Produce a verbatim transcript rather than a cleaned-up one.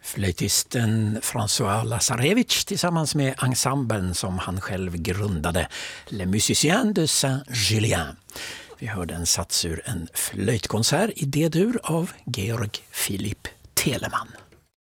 Flöjtisten François Lazarevich tillsammans med ensemblen som han själv grundade, Les Musiciens de Saint-Julien. Vi hörde en sats ur en flöjtkonsert i D-dur av Georg Philipp Telemann.